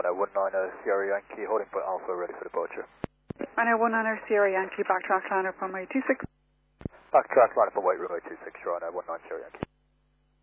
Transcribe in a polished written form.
Toronto, 19 Sierra Yankee, holding point Alpha, ready for departure. I know 19 Sierra Yankee, backtrack line up runway 26. Backtrack line up runway 26, Toronto, 19 Sierra Yankee.